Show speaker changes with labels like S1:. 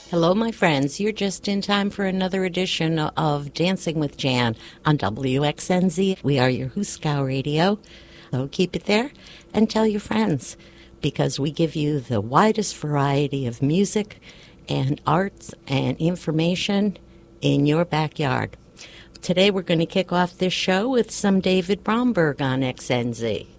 S1: Hello, my friends. You're just in time for another edition of Dancing with Jan on WXNZ. We are your Huskow Radio, so keep it there and tell your friends, because we give you the widest variety of music and arts and information in your backyard. Today we're going to kick off this show with some David Bromberg on XNZ.